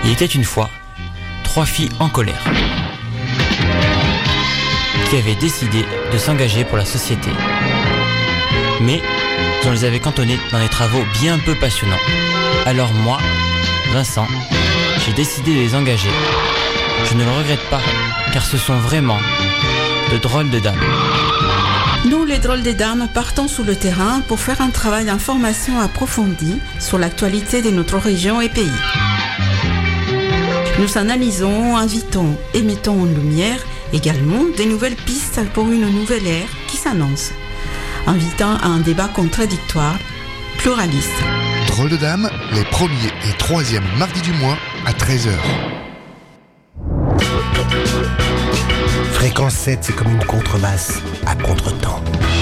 Il était une fois 3 filles en colère qui avaient décidé de s'engager pour la société. Mais on les avait cantonnées dans des travaux bien peu passionnants. Alors moi, Vincent, j'ai décidé de les engager. Je ne le regrette pas, car ce sont vraiment de drôles de dames. Nous, les drôles des dames, partons sur le terrain pour faire un travail d'information approfondi sur l'actualité de notre région et pays. Nous analysons, invitons et mettons en lumière également des nouvelles pistes pour une nouvelle ère qui s'annonce, invitant à un débat contradictoire, pluraliste. Drôles de dames, les 1er et 3e mardis du mois à 13h. Fréquence 7, c'est comme une contrebasse à contretemps.